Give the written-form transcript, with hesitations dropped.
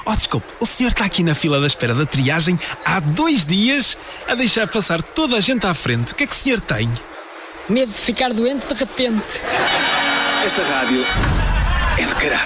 Oh, desculpe, o senhor está aqui na fila da espera da triagem há 2 dias a deixar passar toda a gente à frente. O que é que o senhor tem? Medo de ficar doente de repente. Esta rádio é de caralho.